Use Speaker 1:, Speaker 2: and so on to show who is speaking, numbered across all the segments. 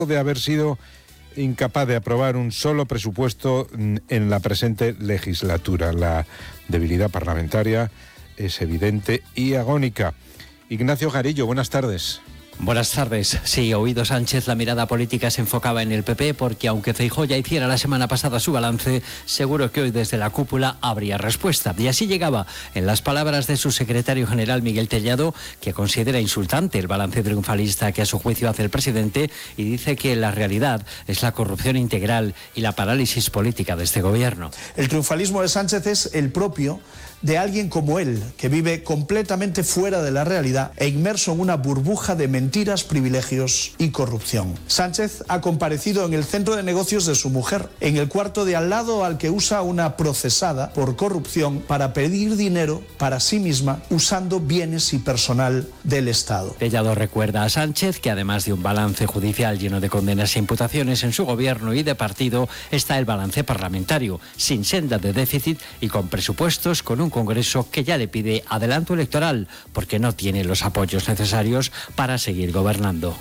Speaker 1: de haber sido incapaz de aprobar un solo presupuesto en la presente legislatura. La debilidad parlamentaria es evidente y agónica. Ignacio Jarillo, buenas tardes.
Speaker 2: Buenas tardes. Sí, oído Sánchez, la mirada política se enfocaba en el PP porque aunque Feijóo ya hiciera la semana pasada su balance, seguro que hoy desde la cúpula habría respuesta. Y así llegaba en las palabras de su secretario general Miguel Tellado, que considera insultante el balance triunfalista que a su juicio hace el presidente y dice que la realidad es la corrupción integral y la parálisis política de este gobierno.
Speaker 3: El triunfalismo de Sánchez es el propio de alguien como él, que vive completamente fuera de la realidad e inmerso en una burbuja de mentiras, privilegios y corrupción. Sánchez ha comparecido en el centro de negocios de su mujer, en el cuarto de al lado al que usa una procesada por corrupción para pedir dinero para sí misma usando bienes y personal del Estado.
Speaker 2: Tellado recuerda a Sánchez que además de un balance judicial lleno de condenas e imputaciones en su gobierno y de partido, está el balance parlamentario, sin senda de déficit y con presupuestos con un Congreso que ya le pide adelanto electoral porque no tiene los apoyos necesarios para seguir gobernando.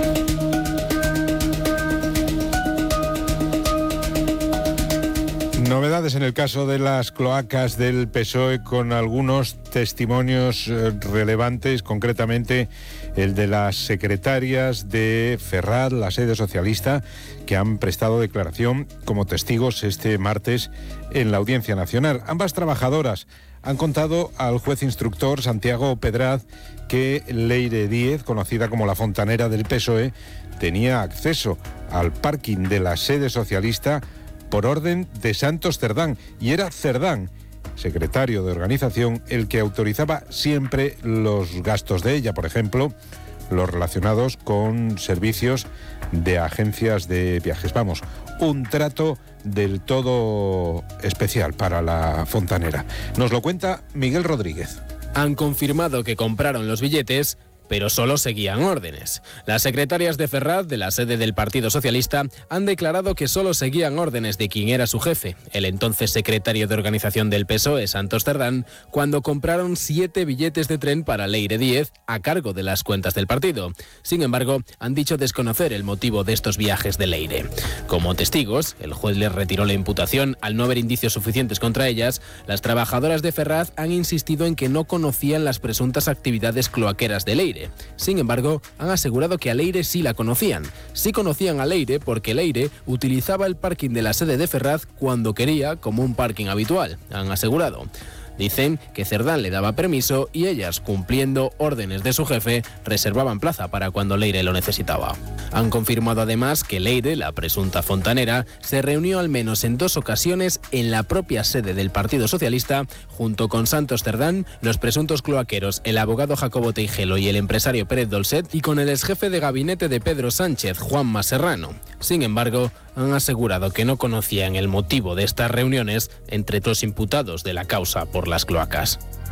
Speaker 1: Novedades en el caso de las cloacas del PSOE con algunos testimonios relevantes, concretamente el de las secretarias de Ferraz, la sede socialista, que han prestado declaración como testigos este martes en la Audiencia Nacional. Ambas trabajadoras han contado al juez instructor Santiago Pedraz que Leire Díez, conocida como la fontanera del PSOE, tenía acceso al parking de la sede socialista por orden de Santos Cerdán, y era Cerdán, secretario de organización, el que autorizaba siempre los gastos de ella, por ejemplo, los relacionados con servicios de agencias de viajes. Vamos, un trato del todo especial para la fontanera. Nos lo cuenta Miguel Rodríguez.
Speaker 4: Han confirmado que compraron los billetes, pero solo seguían órdenes. Las secretarias de Ferraz, de la sede del Partido Socialista, han declarado que solo seguían órdenes de quien era su jefe, el entonces secretario de organización del PSOE, Santos Cerdán, cuando compraron 7 billetes de tren para Leire Díez a cargo de las cuentas del partido. Sin embargo, han dicho desconocer el motivo de estos viajes de Leire. Como testigos, el juez les retiró la imputación al no haber indicios suficientes contra ellas. Las trabajadoras de Ferraz han insistido en que no conocían las presuntas actividades cloaqueras de Leire. Sin embargo, han asegurado que a Leire sí la conocían. Sí conocían a Leire porque Leire utilizaba el parking de la sede de Ferraz cuando quería como un parking habitual, han asegurado. Dicen que Cerdán le daba permiso y ellas, cumpliendo órdenes de su jefe, reservaban plaza para cuando Leire lo necesitaba. Han confirmado además que Leire, la presunta fontanera, se reunió al menos en 2 ocasiones en la propia sede del Partido Socialista, junto con Santos Cerdán, los presuntos cloaqueros, el abogado Jacobo Teijelo y el empresario Pérez Dolcet, y con el exjefe de gabinete de Pedro Sánchez, Juanma Serrano. Sin embargo, han asegurado que no conocían el motivo de estas reuniones entre los imputados de la causa por las cloacas.